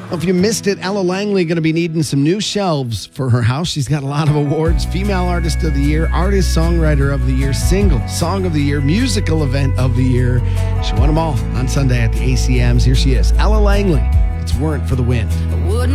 If you missed it, Ella Langley going to be needing some new shelves for her house. She's got a lot of awards. Female Artist of the Year, Artist Songwriter of the Year, Single Song of the Year, Musical Event of the Year. She won them all on Sunday at the ACMs. Here she is, Ella Langley. It's Weren't for the Wind.